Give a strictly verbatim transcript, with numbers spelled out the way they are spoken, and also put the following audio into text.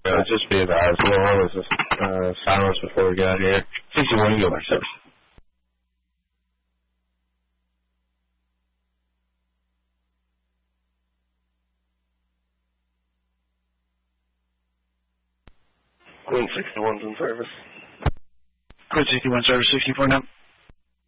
uh, just be advised, we'll always uh, silence before we get out here. sixty-one, you go back service. Queen sixty-one's in service. Queen sixty-one service, sixty-four now.